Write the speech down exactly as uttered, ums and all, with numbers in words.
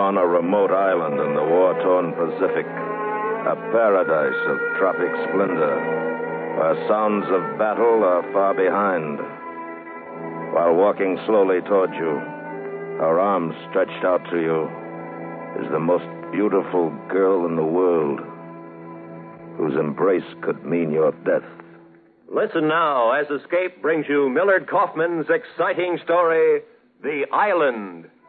on a remote island in the war-torn Pacific, a paradise of tropic splendor, where sounds of battle are far behind. While walking slowly toward you, her arms stretched out to you, is the most beautiful girl in the world, whose embrace could mean your death. Listen now as Escape brings you Millard Kaufman's exciting story, The Island.